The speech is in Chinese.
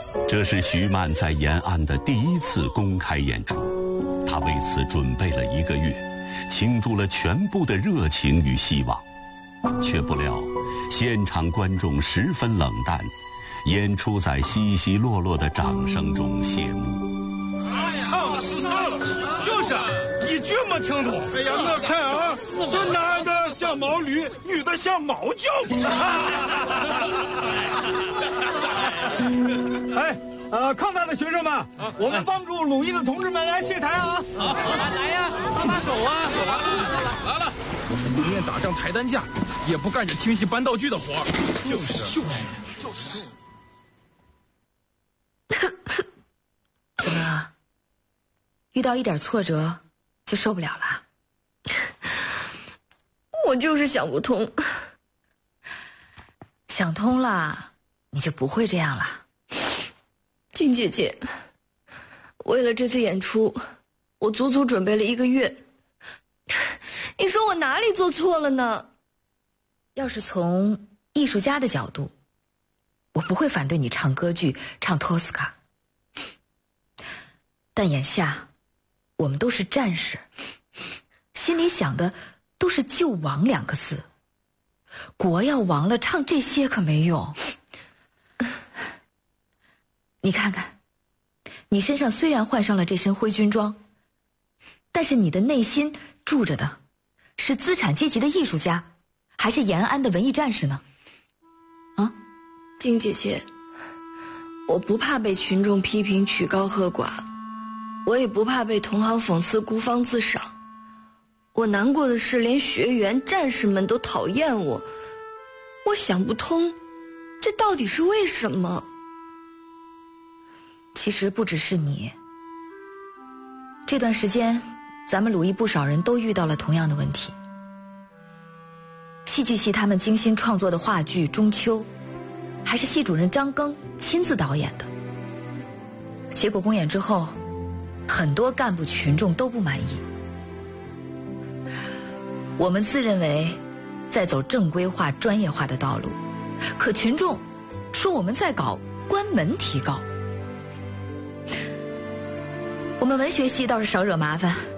这是徐曼在延安的第一次公开演出，她为此准备了1个月，倾注了全部的热情与希望，却不料现场观众十分冷淡，演出在稀稀落落的掌声中谢幕。 就是一句没听懂。哎呀，我看啊，这男的像毛驴，女的像毛教夫。抗大的学生们，我们帮助鲁艺的同志们来卸台啊！ 来呀，搭把手啊！ 来了，我们宁愿打仗抬担架，也不干这听戏搬道具的活。就是。 怎么了？遇到一点挫折就受不了了？ 我就是想不通。 想通了，你就不会这样了。 静姐姐，为了这次演出，我足足准备了1个月。你说我哪里做错了呢？ 要是从艺术家的角度，我不会反对你唱歌剧，唱托斯卡。但眼下，我们都是战士，心里想的都是救亡2个字。国要亡了，唱这些可没用。你看看，你身上虽然换上了这身灰军装，但是你的内心住着的是资产阶级的艺术家，还是延安的文艺战士呢？啊， 静姐姐，我不怕被群众批评曲高和寡，我也不怕被同行讽刺孤芳自赏。我难过的是连学员战士们都讨厌我，我想不通，这到底是为什么？ 其实不只是你，这段时间咱们鲁艺不少人都遇到了同样的问题。戏剧系他们精心创作的话剧《中秋》，还是系主任张庚亲自导演的。结果公演之后，很多干部群众都不满意。我们自认为在走正规化专业化的道路，可群众说我们在搞关门提高。我们文学系倒是少惹麻烦，